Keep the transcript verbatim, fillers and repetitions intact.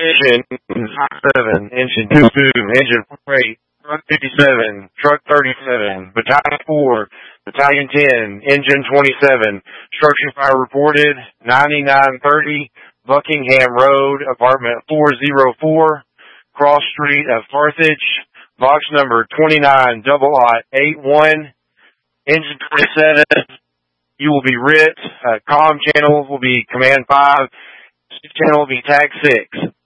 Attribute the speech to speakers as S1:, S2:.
S1: Engine seven, engine two two, engine eight, truck fifty-seven, truck thirty-seven, battalion four, battalion ten, engine twenty-seven, structure fire reported, ninety-nine thirty, Buckingham Road, apartment four oh four, Cross Street of Carthage, box number twenty-nine double ought eight one, engine twenty-seven, you will be writ, uh, comm channel will be command five, channel will be tag six.